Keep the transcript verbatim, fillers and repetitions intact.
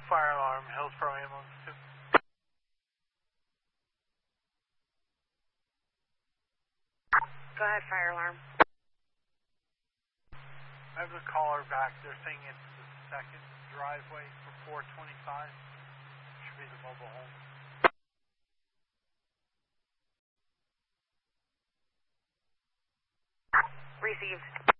Fire alarm, Hillsboro ambulance two. Go ahead, fire alarm. I have a caller back. They're saying it's the second driveway for four twenty-five. Should be the mobile home. Received.